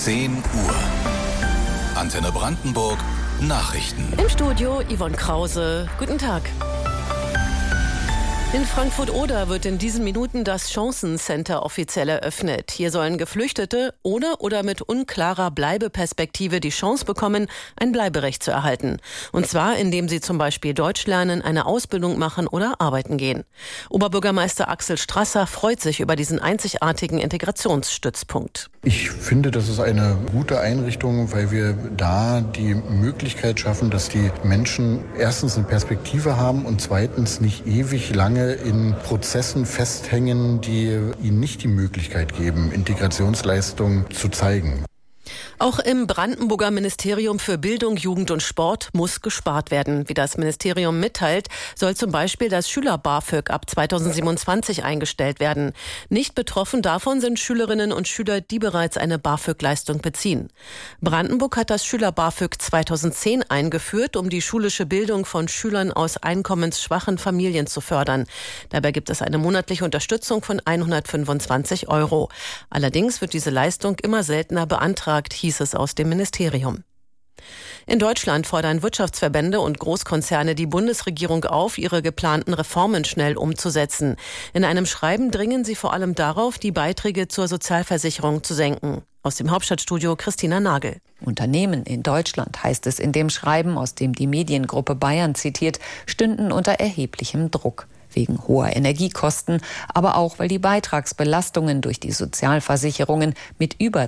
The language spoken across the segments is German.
10 Uhr. Antenne Brandenburg Nachrichten. Im Studio Yvonne Krause. Guten Tag. In Frankfurt-Oder wird in diesen Minuten das Chancencenter offiziell eröffnet. Hier sollen Geflüchtete ohne oder mit unklarer Bleibeperspektive die Chance bekommen, ein Bleiberecht zu erhalten. Und zwar, indem sie zum Beispiel Deutsch lernen, eine Ausbildung machen oder arbeiten gehen. Oberbürgermeister Axel Strasser freut sich über diesen einzigartigen Integrationsstützpunkt. Ich finde, das ist eine gute Einrichtung, weil wir da die Möglichkeit schaffen, dass die Menschen erstens eine Perspektive haben und zweitens nicht ewig lange in Prozessen festhängen, die ihnen nicht die Möglichkeit geben, Integrationsleistungen zu zeigen. Auch im Brandenburger Ministerium für Bildung, Jugend und Sport muss gespart werden. Wie das Ministerium mitteilt, soll zum Beispiel das Schüler-BAföG ab 2027 eingestellt werden. Nicht betroffen davon sind Schülerinnen und Schüler, die bereits eine BAföG-Leistung beziehen. Brandenburg hat das Schüler-BAföG 2010 eingeführt, um die schulische Bildung von Schülern aus einkommensschwachen Familien zu fördern. Dabei gibt es eine monatliche Unterstützung von 125 €. Allerdings wird diese Leistung immer seltener beantragt, hieß es aus dem Ministerium. In Deutschland fordern Wirtschaftsverbände und Großkonzerne die Bundesregierung auf, ihre geplanten Reformen schnell umzusetzen. In einem Schreiben dringen sie vor allem darauf, die Beiträge zur Sozialversicherung zu senken. Aus dem Hauptstadtstudio Christina Nagel. Unternehmen in Deutschland, heißt es in dem Schreiben, aus dem die Mediengruppe Bayern zitiert, stünden unter erheblichem Druck. Wegen hoher Energiekosten, aber auch, weil die Beitragsbelastungen durch die Sozialversicherungen mit über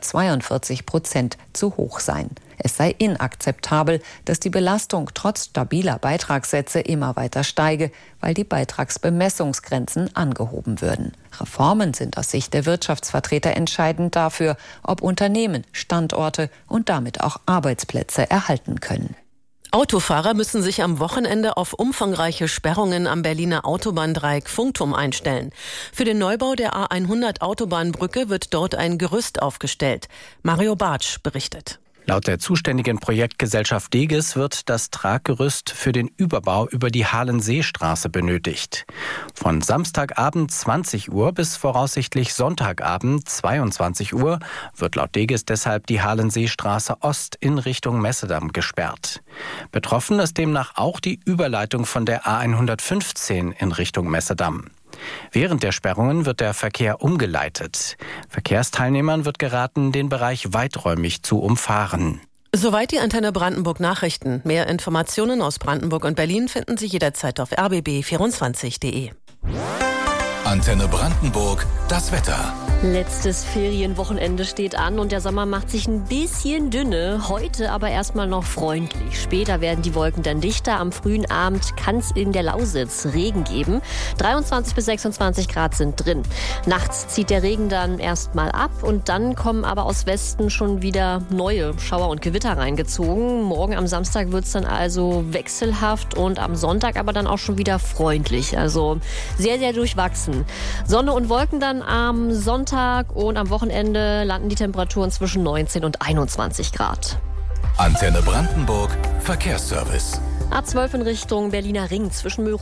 42% zu hoch seien. Es sei inakzeptabel, dass die Belastung trotz stabiler Beitragssätze immer weiter steige, weil die Beitragsbemessungsgrenzen angehoben würden. Reformen sind aus Sicht der Wirtschaftsvertreter entscheidend dafür, ob Unternehmen, Standorte und damit auch Arbeitsplätze erhalten können. Autofahrer müssen sich am Wochenende auf umfangreiche Sperrungen am Berliner Autobahndreieck Funkturm einstellen. Für den Neubau der A100 Autobahnbrücke wird dort ein Gerüst aufgestellt. Mario Bartsch berichtet. Laut der zuständigen Projektgesellschaft Deges wird das Traggerüst für den Überbau über die Halenseestraße benötigt. Von Samstagabend 20 Uhr bis voraussichtlich Sonntagabend 22 Uhr wird laut Deges deshalb die Halenseestraße Ost in Richtung Messedamm gesperrt. Betroffen ist demnach auch die Überleitung von der A115 in Richtung Messedamm. Während der Sperrungen wird der Verkehr umgeleitet. Verkehrsteilnehmern wird geraten, den Bereich weiträumig zu umfahren. Soweit die Antenne Brandenburg Nachrichten. Mehr Informationen aus Brandenburg und Berlin finden Sie jederzeit auf rbb24.de. Antenne Brandenburg, das Wetter. Letztes Ferienwochenende steht an und der Sommer macht sich ein bisschen dünne. Heute aber erstmal noch freundlich. Später werden die Wolken dann dichter. Am frühen Abend kann es in der Lausitz Regen geben. 23 bis 26 Grad sind drin. Nachts zieht der Regen dann erstmal ab und dann kommen aber aus Westen schon wieder neue Schauer und Gewitter reingezogen. Morgen am Samstag wird es dann also wechselhaft und am Sonntag aber dann auch schon wieder freundlich. Also sehr, sehr durchwachsen. Sonne und Wolken dann am Sonntag und am Wochenende landen die Temperaturen zwischen 19 und 21 Grad. Antenne Brandenburg Verkehrsservice. A12 in Richtung Berliner Ring zwischen Möhring